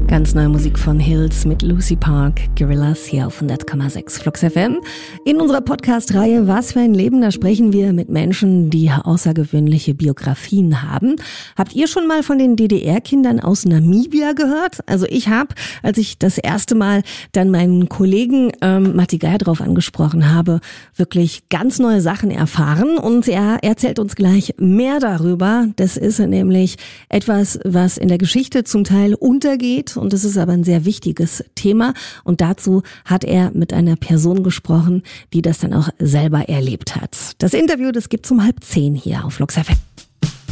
Ganz neue Musik von Hills mit Lucy Park, Gorillas hier auf 100,6 Flux FM. In unserer Podcast-Reihe Was für ein Leben, da sprechen wir mit Menschen, die außergewöhnliche Biografien haben. Habt ihr schon mal von den DDR-Kindern aus Namibia gehört? Also ich habe, als ich das erste Mal dann meinen Kollegen Matti Geier drauf angesprochen habe, wirklich ganz neue Sachen erfahren und er erzählt uns gleich mehr darüber. Das ist nämlich etwas, was in der Geschichte zum Teil untergeht. Und das ist aber ein sehr wichtiges Thema. Und dazu hat er mit einer Person gesprochen, die das dann auch selber erlebt hat. Das Interview, das gibt's um 9:30 hier auf Flux FM.